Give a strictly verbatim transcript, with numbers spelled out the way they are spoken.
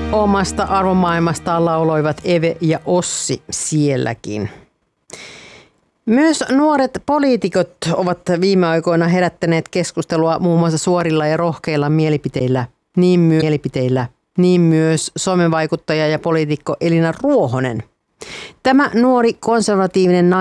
Omasta arvomaailmastaan lauloivat Eve ja Ossi sielläkin. Myös nuoret poliitikot ovat viime aikoina herättäneet keskustelua muun muassa suorilla ja rohkeilla mielipiteillä, niin, my- mielipiteillä, niin myös somevaikuttaja ja poliitikko Elina Ruohonen. Tämä nuori konservatiivinen nainen